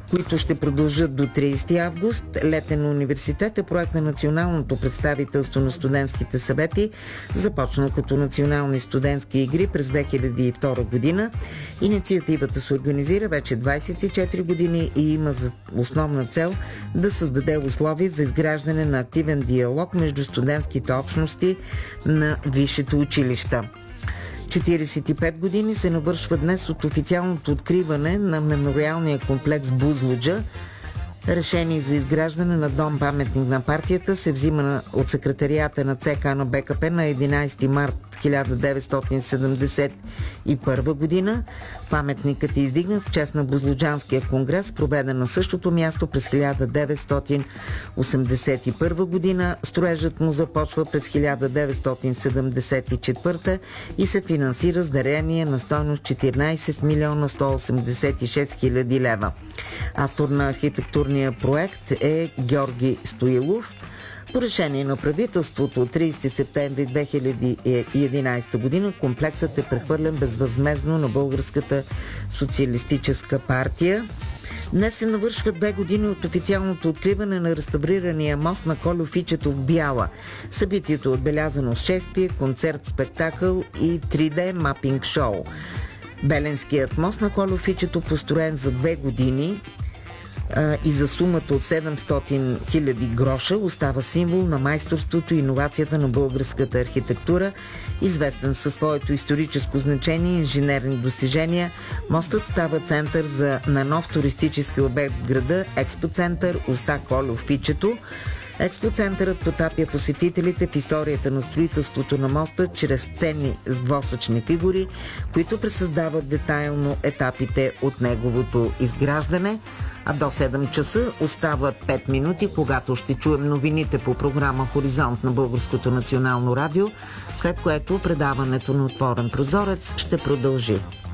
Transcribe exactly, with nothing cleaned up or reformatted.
които ще продължат до тридесети август. Летен университет е проект на Националното представителство на студентските съвети, започнал като национални студентски игри през две хиляди и втора година. Инициативата се организира вече двадесет и четири години и има за основна цел да създаде условия за изграждане на активен диалог между студентските общности на висшето училища. четиридесет и пет години се навършва днес от официалното откриване на мемориалния комплекс Бузлуджа. Решение за изграждане на дом-паметник на партията се взима от секретарията на ЦК на БКП на единадесети март хиляда деветстотин седемдесет и първа година. Паметникът е издигнат в чест на Бузлуджанския конгрес, проведен на същото място през хиляда деветстотин осемдесет и първа година. Строежът му започва през хиляда деветстотин седемдесет и четвърта и се финансира с дарение на стойност четиринадесет милиона сто осемдесет и шест хиляди лева. Автор на архитектурния проект е Георги Стоилов. По решение на правителството от тридесети септември две хиляди и единадесета година комплексът е прехвърлен безвъзмездно на Българската социалистическа партия. Днес се навършва две години от официалното откриване на реставрирания мост на Кольо Фичето в Бяла. Събитието е отбелязано с шествие, концерт, спектакъл и три Д мапинг шоу. Беленският мост на Кольо Фичето, построен за две години и за сумата от седемстотин хиляди гроша, остава символ на майсторството и иновацията на българската архитектура. Известен със своето историческо значение и инженерни достижения, мостът става център за, на нов туристически обект в града – експоцентър Уста Кольо Фичето. Експоцентърът потапя посетителите в историята на строителството на моста чрез ценни двосъчни фигури, които пресъздават детайлно етапите от неговото изграждане. А до седем часа остават пет минути, когато ще чуем новините по програма Хоризонт на Българското национално радио, след което предаването на Отворен прозорец ще продължи.